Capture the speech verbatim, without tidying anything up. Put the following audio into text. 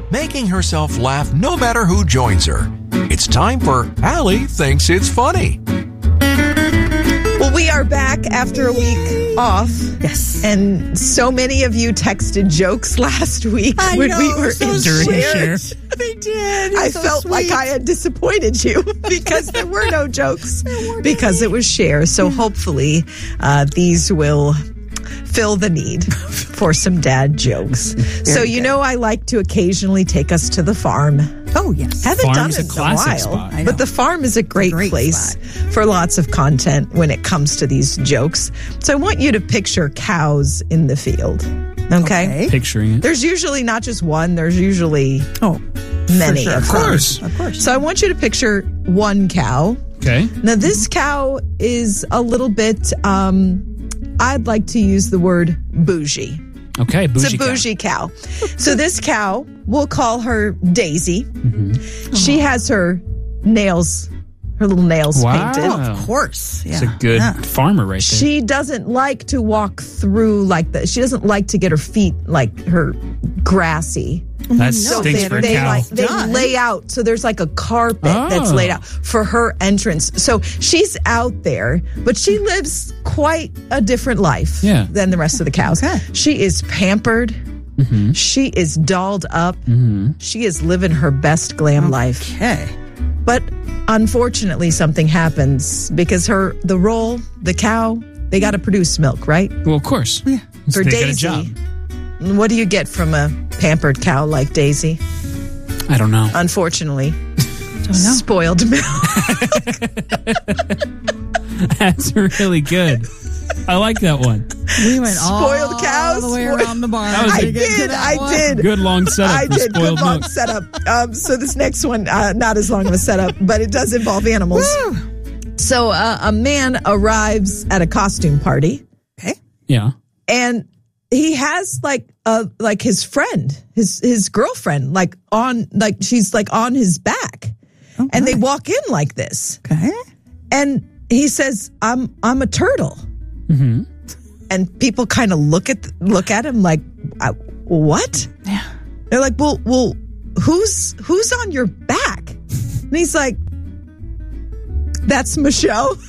making herself laugh no matter who joins her. It's time for Allie Thinks It's Funny. Well, we are back after a week off. Yes. And so many of you texted jokes last week I when know, we were so in sweet. share. They did. I so felt sweet. like I had disappointed you because there were no jokes because it was share. So hopefully uh, these will fill the need for some dad jokes. So, you good. know, I like to occasionally take us to the farm. Oh, yes. Haven't Farm done is a it in a classic while, spot. I know. but the farm is a great, great place spot. for lots of content when it comes to these jokes. So I want you to picture cows in the field. Okay? Okay. Picturing it. There's usually not just one, there's usually Oh, many sure. of Of them. course. Of course. So I want you to picture one cow. Okay. Now, this cow is a little bit, um, I'd like to use the word bougie. Okay. Bougie It's a bougie cow. So this cow, we'll call her Daisy. Mm-hmm. She has her nails, her little nails Wow. painted. Oh, of course. Yeah. It's a good Yeah. farmer right there. She doesn't like to walk through like that. She doesn't like to get her feet like her grassy. that No, stinks they, for a they cow. like they Done. lay out, so there's like a carpet that's Oh. laid out for her entrance. So she's out there, but she lives quite a different life Yeah. than the rest of the cows. Okay. She is pampered. Mm-hmm. She is dolled up. Mm-hmm. She is living her best glam life. Okay. But unfortunately, something happens because her the role, the cow, they got to produce milk, right? Well, of course. Yeah. For they got a Daisy. job. What do you get from a pampered cow like Daisy? I don't know. Unfortunately, Don't know. spoiled milk. That's really good. I like that one. We went Spoiled all cows? the way Spoiled- around the barn. That was to a- get to I did, that I one. did. Good long setup I for did. spoiled Good long milk. setup. Um, so this next one, uh, not as long of a setup, but it does involve animals. Woo. So uh, a man arrives at a costume party, Okay. Yeah. and he has like a like his friend, his his girlfriend, like on like she's like on his back, Oh, and they nice. walk in like this, Okay. and he says, "I'm I'm a turtle," Mm-hmm. and people kind of look at look at him like, "Uh, "What?" Yeah. They're like, well, well, who's who's on your back? And he's like, that's Michelle.